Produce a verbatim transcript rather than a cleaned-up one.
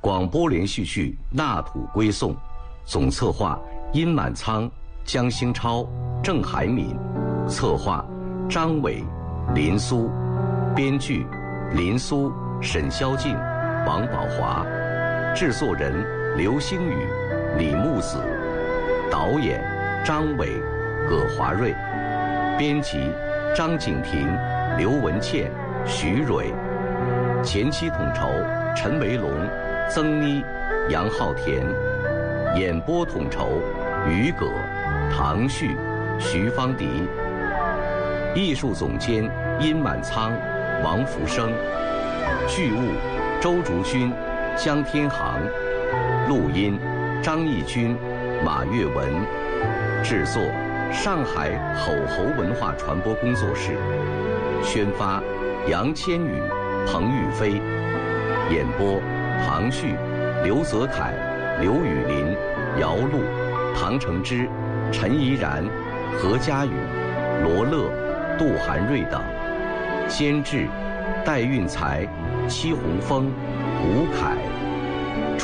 广播连续剧《纳土归宋》，总策划殷满仓、江兴超、郑海敏，策划张伟、林苏，编剧林苏、沈宵静、王宝华，制作人刘星宇、李木子，导演张伟、葛华瑞，编辑张景婷、刘文倩、徐蕊，前期统筹陈维龙、曾妮、杨浩田，演播统筹于葛、唐旭、徐方迪，艺术总监殷满仓、王福生，剧务周竹君、江天航，录音张义军、马月文，制作上海吼吼文化传播工作室，宣发杨千羽、彭玉飞，演播唐旭、刘泽楷、刘雨林、姚璐、唐承之、陈怡然、何佳宇、罗乐、杜涵瑞等，监制戴运才、戚红峰、吴凯。